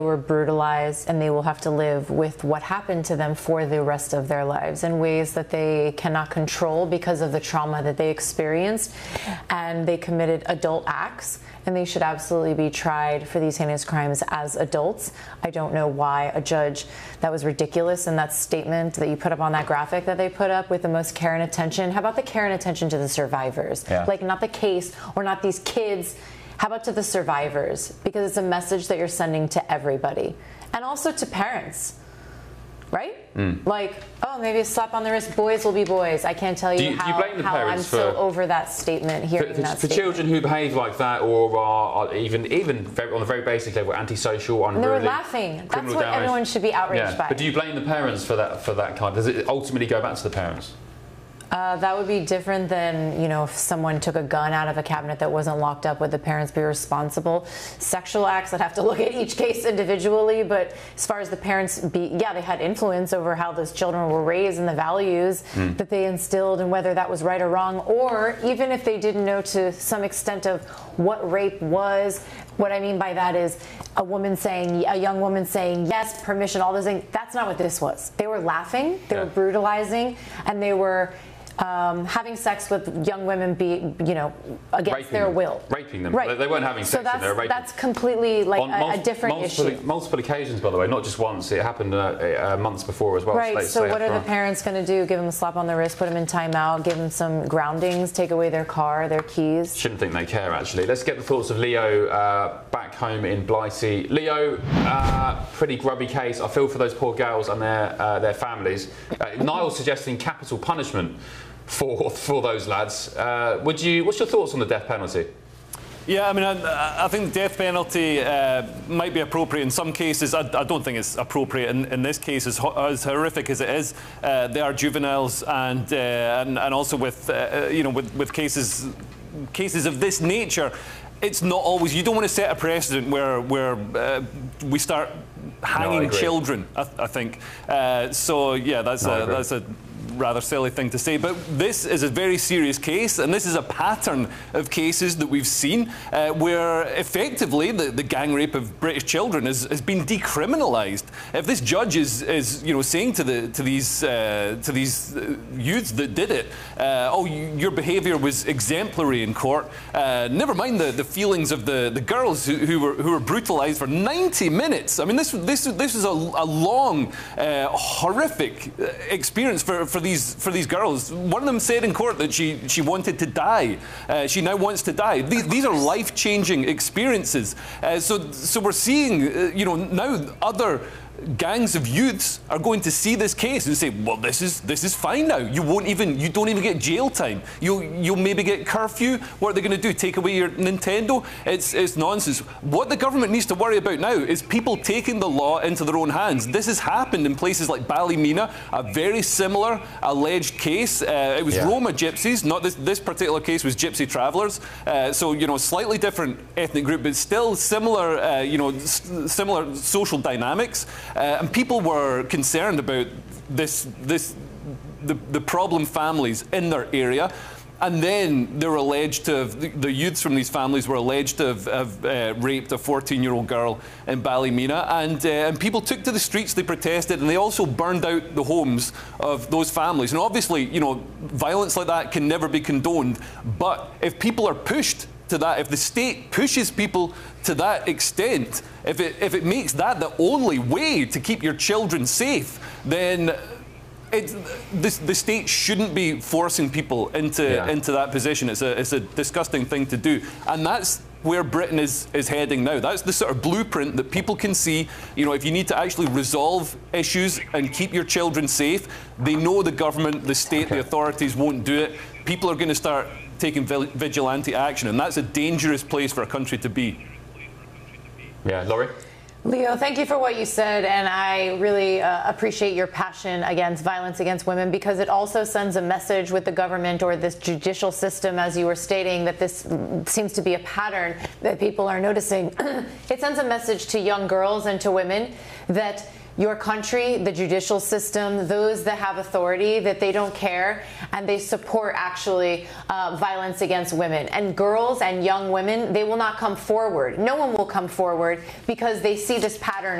were brutalized and they will have to live with what happened to them for the rest of their lives in ways that they cannot control because of the trauma that they experienced, and they committed adult acts, and they should absolutely be tried for these heinous crimes as adults. I don't know why a judge, that was ridiculous, and that statement that you put up on that graphic that they put up with the most care and attention. How about the care and attention to the survivors? Yeah. Like, not the case or not these kids. How about to the survivors? Because it's a message that you're sending to everybody. And also to parents, right? Like, oh, maybe a slap on the wrist, boys will be boys. I can't tell you how I'm so over that statement, hearing that for statement. children who behave like that, or are even on a very basic level, antisocial, unruly. And they were laughing. That's what everyone should be outraged by. But do you blame the parents for that kind? Does it ultimately go back to the parents? That would be different than, you know, if someone took a gun out of a cabinet that wasn't locked up. Would the parents be responsible? Sexual acts, I'd have to look at each case individually. But as far as the parents, they had influence over how those children were raised and the values that they instilled, and whether that was right or wrong, or even if they didn't know to some extent of what rape was. What I mean by that is a young woman saying yes, permission, all those things. That's not what this was. They were laughing, they were brutalizing, and they were having sex with young women, against their will. Raping them. Right. They weren't having sex, they were raping. That's completely like a different issue. Multiple occasions, by the way, not just once. It happened months before as well. Right, so what are the parents going to do? Give them a slap on the wrist, put them in timeout, give them some groundings, take away their car, their keys? Shouldn't think they care, actually. Let's get the thoughts of Leo back home in Blighty. Leo, pretty grubby case. I feel for those poor girls and their families. Niall's suggesting capital punishment for those lads. What's your thoughts on the death penalty? Yeah, I mean, I think the death penalty might be appropriate in some cases. I don't think it's appropriate in this case, as horrific as it is. They are juveniles, and also with with cases of this nature, it's not always. You don't want to set a precedent where we start hanging children. I think so. Yeah, that's a rather silly thing to say, but this is a very serious case, and this is a pattern of cases that we've seen where effectively the gang rape of British children has been decriminalised. If this judge is saying to these youths that did it, oh, your behaviour was exemplary in court, never mind the feelings of the girls who were brutalised for 90 minutes. I mean, this is a long, horrific experience for these girls. One of them said in court that she wanted to die. She now wants to die. These are life-changing experiences. So we're seeing, now other gangs of youths are going to see this case and say, well, this is fine now. You don't even get jail time. You'll maybe get curfew. What are they going to do? Take away your Nintendo? It's nonsense. What the government needs to worry about now is people taking the law into their own hands. This has happened in places like Ballymena, a very similar alleged case. It was Roma gypsies, not this particular case was gypsy travellers. So slightly different ethnic group, but still similar, similar social dynamics. And people were concerned about the problem families in their area. And then they were alleged to have, the youths from these families were alleged to have raped a 14-year-old girl in Ballymena. And people took to the streets, they protested, and they also burned out the homes of those families. And obviously, violence like that can never be condoned. But if people are pushed to that, if the state pushes people to that extent, if it makes that the only way to keep your children safe, then the state shouldn't be forcing people into that position. It's a disgusting thing to do, and that's where Britain is heading now. That's the sort of blueprint that people can see. If you need to actually resolve issues and keep your children safe, they know the government, the state, the authorities won't do it. People are going to start taking vigilante action, and that's a dangerous place for a country to be. Yeah, Laurie? Leo, thank you for what you said, and I really appreciate your passion against violence against women, because it also sends a message with the government or this judicial system, as you were stating, that this seems to be a pattern that people are noticing. It sends a message to young girls and to women that your country, the judicial system, those that have authority, that they don't care and they support actually violence against women. And girls and young women, they will not come forward. No one will come forward because they see this pattern